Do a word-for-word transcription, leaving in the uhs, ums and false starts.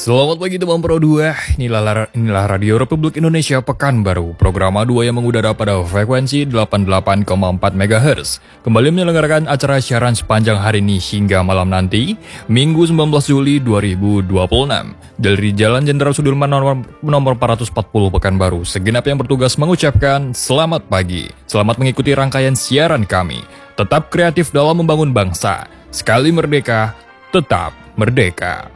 Selamat pagi teman Pro dua, inilah, inilah Radio Republik Indonesia Pekanbaru, program A dua yang mengudara pada frekuensi delapan puluh delapan koma empat megahertz. Kembali menyelenggarakan acara siaran sepanjang hari ini hingga malam nanti, Minggu sembilan belas Juli dua ribu dua puluh enam. Dari Jalan Jenderal Sudirman nomor, nomor empat ratus empat puluh Pekanbaru, segenap yang bertugas mengucapkan selamat pagi. Selamat mengikuti rangkaian siaran kami. Tetap kreatif dalam membangun bangsa. Sekali merdeka, tetap merdeka.